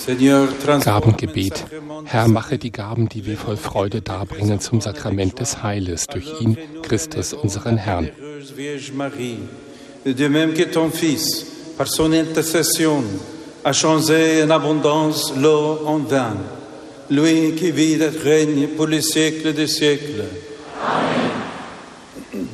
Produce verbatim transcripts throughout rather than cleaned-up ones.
Gabengebet. Herr, mache die Gaben, die wir voll Freude darbringen, zum Sakrament des Heiles, durch ihn, Christus, unseren Herrn. De même que ton Fils, par son intercession, a changé en abondance l'eau en vin, lui qui vit et règne pour les siècles des siècles. Amen.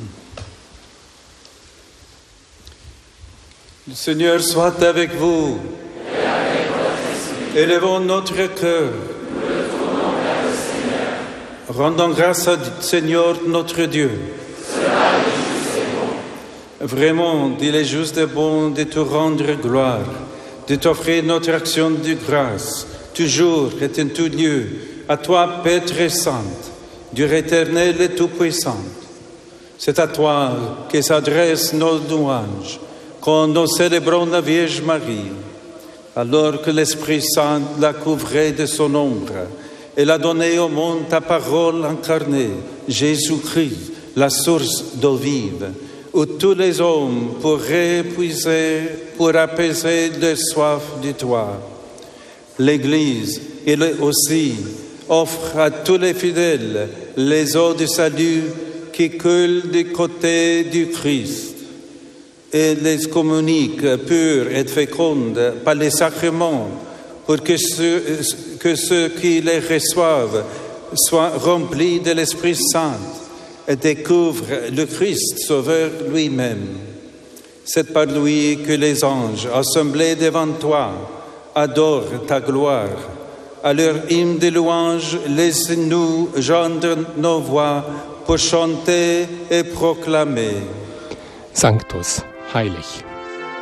Le Seigneur soit avec vous. Et avec votre esprit. Élevons notre cœur. Nous le tournons vers le Seigneur. Rendons grâce au Seigneur notre Dieu. Cela est juste et bon. Vraiment, il est juste et bon de te rendre gloire, de t'offrir notre action de grâce, toujours et en tout lieu, à toi, Père très sainte, Dieu éternel et tout-puissant. C'est à toi que s'adressent nos louanges, quand nous célébrons la Vierge Marie, alors que l'Esprit Saint l'a couvrée de son ombre et l'a donné au monde ta parole incarnée, Jésus-Christ, la source d'eau vive, où tous les hommes pourraient puiser pour apaiser leur soif de toi. L'Église, elle aussi, offre à tous les fidèles les eaux du salut qui coulent du côté du Christ et les communique pures et fécondes par les sacrements pour que ceux, que ceux qui les reçoivent soient remplis de l'Esprit Saint et découvrent le Christ Sauveur lui-même. C'est par lui que les anges, assemblés devant toi, adorent ta gloire. À leur hymne de louange, laisse-nous joindre nos voix pour chanter et proclamer. Sanctus, heilig.